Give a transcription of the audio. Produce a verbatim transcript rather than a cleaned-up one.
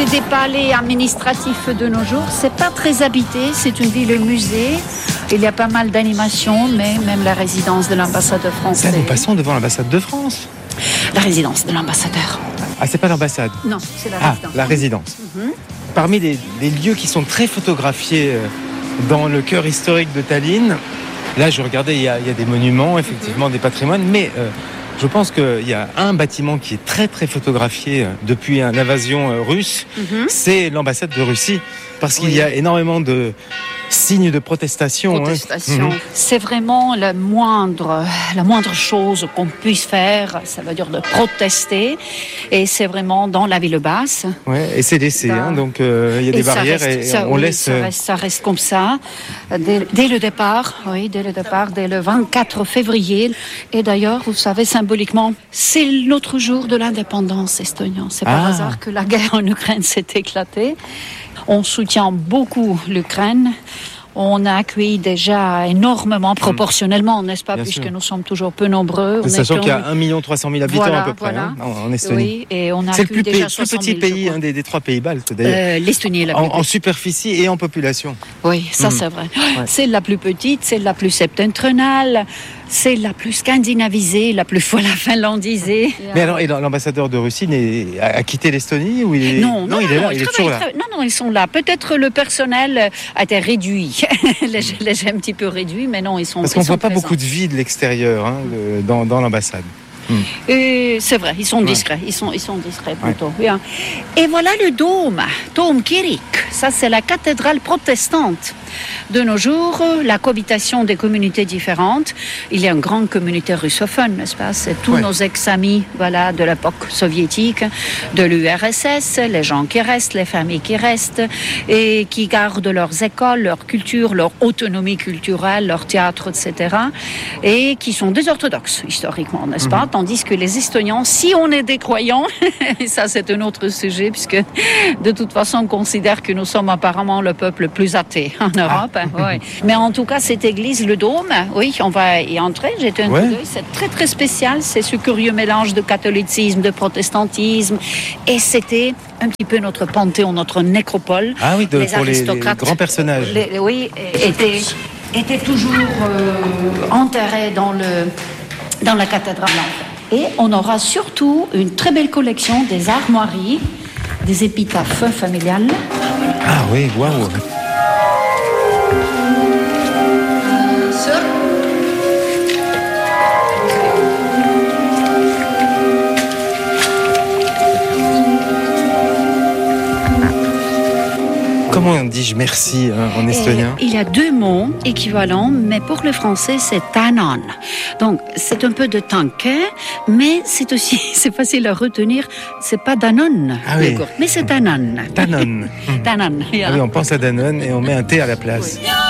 des palais administratifs de nos jours. C'est pas très habité, c'est une ville musée. Il y a pas mal d'animations, mais même la résidence de l'ambassadeur français. Ça, nous passons devant l'ambassade de France. La résidence de l'ambassadeur. Ah, c'est pas l'ambassade? Non, c'est la ah, résidence. la résidence. Mm-hmm. Parmi les, les lieux qui sont très photographiés dans le cœur historique de Tallinn, là, je regardais, il y a, il y a des monuments, effectivement, mm-hmm. des patrimoines, mais euh, je pense qu'il y a un bâtiment qui est très, très photographié depuis l'invasion russe, mm-hmm. c'est l'ambassade de Russie, parce qu'il oui. y a énormément de signes de protestation. Protestation. Hein. C'est vraiment la moindre, la moindre chose qu'on puisse faire, ça veut dire de protester, et c'est vraiment dans la ville basse. Ouais, et c'est laissé, hein, donc il euh, y a des barrières reste, et ça, on oui, laisse. Ça reste, ça reste comme ça dès, dès le départ, oui, dès le départ, dès le vingt-quatre février. Et d'ailleurs, vous savez, symboliquement, c'est l'autre jour de l'indépendance estonienne. C'est par ah. hasard que la guerre en Ukraine s'est éclatée. On soutient beaucoup l'Ukraine. On a accueilli déjà énormément, proportionnellement, n'est-ce pas, Bien puisque sûr. nous sommes toujours peu nombreux. On Sachant qu'il y a un million trois cent mille habitants voilà, à peu près voilà. hein, en Estonie. Oui, et on a c'est le plus, déjà pays, plus petit pays hein, des, des trois pays baltes, d'ailleurs. Euh, L'Estonie est la plus en, en superficie et en population. Oui, ça mmh. c'est vrai. Ouais. C'est la plus petite, c'est la plus septentrionale, c'est la plus scandinavisée, la plus la finlandisée. Mais alors, et l'ambassadeur de Russie n'est, a, a quitté l'Estonie ou il est... Non, non, non, il est là, non, il il est toujours là. Non, non, ils sont là. Peut-être le personnel a été réduit, léger un petit peu réduit, mais non, ils sont. Parce qu'on ne voit pas présents. beaucoup de vie de l'extérieur hein, de, dans, dans l'ambassade. Hum. Et c'est vrai, ils sont discrets, ouais. ils sont, ils sont discrets plutôt. Ouais. Bien. Et voilà le dôme, Dôme Kirik. Ça, c'est la cathédrale protestante. De nos jours, la cohabitation des communautés différentes. Il y a une grande communauté russophone, n'est-ce pas? C'est tous ouais. nos ex-amis, voilà, de l'époque soviétique, de l'U R S S, les gens qui restent, les familles qui restent et qui gardent leurs écoles, leur culture, leur autonomie culturelle, leur théâtre, et cetera. Et qui sont des orthodoxes historiquement, n'est-ce pas? Mm-hmm. Tandis que les Estoniens, si on est des croyants, et ça c'est un autre sujet, puisque de toute façon on considère que nous sommes apparemment le peuple le plus athée en Europe. Ah. Oui. Mais en tout cas, cette église, le dôme, oui, on va y entrer. J'ai un ouais. coup d'œil, c'est très très spécial. C'est ce curieux mélange de catholicisme, de protestantisme, et c'était un petit peu notre panthéon, notre nécropole. Ah oui, de, les pour aristocrates, les, les grands personnages. Les, oui, étaient, étaient toujours euh, enterrés dans le dans la cathédrale. Et on aura surtout une très belle collection des armoiries, des épitaphes familiales. Ah oui, waouh. Comment dis-je merci hein, en estonien? Et il y a deux mots équivalents, mais pour le français, c'est tänan. Donc, c'est un peu de tanké, mais c'est aussi, c'est facile à retenir, c'est pas Danone, ah oui. mais c'est tänan. Danone. Tänan. Ah oui, on pense à Danone et on met un thé à la place.